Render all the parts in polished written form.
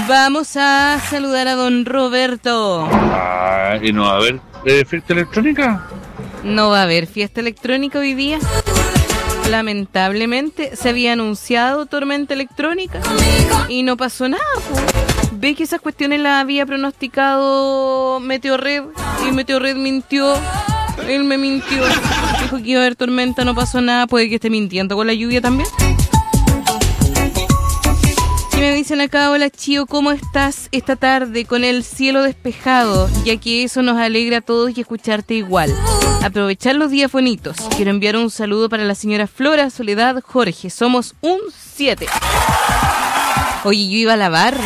Vamos a saludar a don Roberto. ¿Y no va a haber fiesta electrónica? No va a haber fiesta electrónica hoy día. Lamentablemente se había anunciado tormenta electrónica y no pasó nada. Ve que esas cuestiones las había pronosticado Meteorred y Meteorred mintió. Él me mintió. Dijo que iba a haber tormenta, no pasó nada. Puede que esté mintiendo con la lluvia también. Y me dicen acá, hola Chío, ¿cómo estás esta tarde con el cielo despejado? Ya que eso nos alegra a todos y escucharte igual. Aprovechar los días bonitos. Quiero enviar un saludo para la señora Flora, Soledad, Jorge. Somos un 7. Oye, yo iba a lavar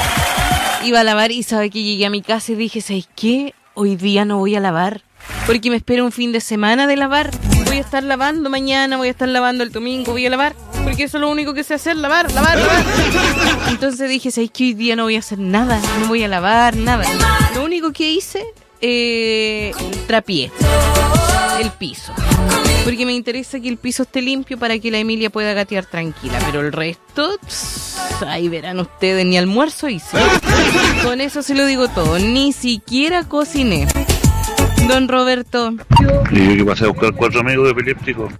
y sabe que llegué a mi casa y dije, ¿sabes qué? Hoy día no voy a lavar. Porque me espera un fin de semana de lavar. Voy a estar lavando mañana, voy a estar lavando el domingo, voy a lavar. Porque eso es lo único que sé hacer, lavar. Entonces dije, ¿sabes qué? Hoy día no voy a hacer nada, no voy a lavar, nada. Lo único que hice, trapié el piso. Porque me interesa que el piso esté limpio para que la Emilia pueda gatear tranquila. Pero el resto, ahí verán ustedes, ni almuerzo hice. Con eso se lo digo todo, ni siquiera cociné. Don Roberto. Y yo que pasé a buscar 4 amigos epilépticos.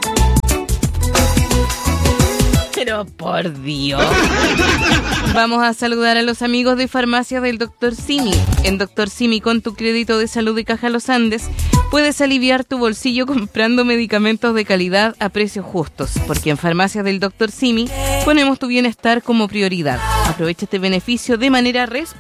Pero por Dios. Vamos a saludar a los amigos de farmacias del Dr. Simi. En Dr. Simi, con tu crédito de salud de Caja Los Andes, puedes aliviar tu bolsillo comprando medicamentos de calidad a precios justos. Porque en farmacias del Dr. Simi ponemos tu bienestar como prioridad. Aprovecha este beneficio de manera responsable.